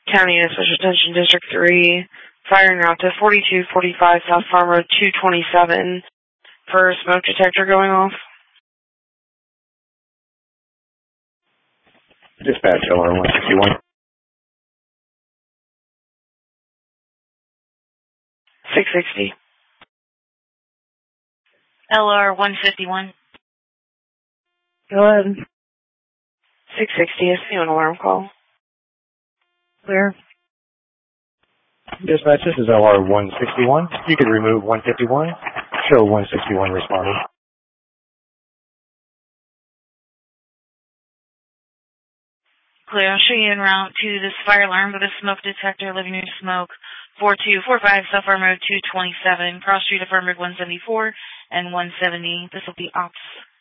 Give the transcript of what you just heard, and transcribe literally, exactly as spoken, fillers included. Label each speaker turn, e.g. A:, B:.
A: County of Special Attention District three, firing route to forty-two forty-five South Farm Road two twenty-seven for a smoke detector going off.
B: Dispatch L R one sixty-one.
A: six sixty.
C: L R one fifty-one.
D: Go ahead.
A: six sixty, I see an alarm call.
D: Clear.
B: Dispatch, this is L R one sixty-one. You could remove one fifty-one. Show one sixty-one responding.
C: Clear. I'll show you en route to this fire alarm with a smoke detector, living room smoke, four two four five South Farm Road two twenty-seven, cross street of Farm Road one seventy-four and one seventy. This will be ops.